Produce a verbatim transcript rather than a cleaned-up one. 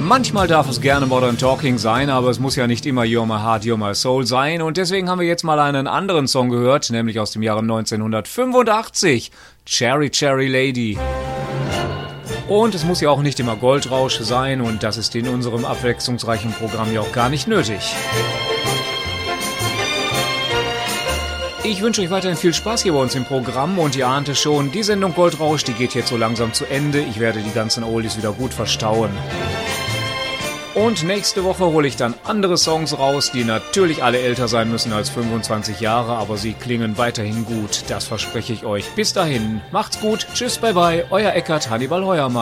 Manchmal darf es gerne Modern Talking sein, aber es muss ja nicht immer You're My Heart, You're My Soul sein. Und deswegen haben wir jetzt mal einen anderen Song gehört, nämlich aus dem Jahre neunzehnhundertfünfundachtzig, Cherry Cherry Lady. Und es muss ja auch nicht immer Goldrausch sein und das ist in unserem abwechslungsreichen Programm ja auch gar nicht nötig. Ich wünsche euch weiterhin viel Spaß hier bei uns im Programm und ihr ahnt es schon, die Sendung Goldrausch, die geht jetzt so langsam zu Ende. Ich werde die ganzen Oldies wieder gut verstauen. Und nächste Woche hole ich dann andere Songs raus, die natürlich alle älter sein müssen als fünfundzwanzig Jahre, aber sie klingen weiterhin gut, das verspreche ich euch. Bis dahin, macht's gut, tschüss, bye bye, euer Eckart Hannibal Heuermann.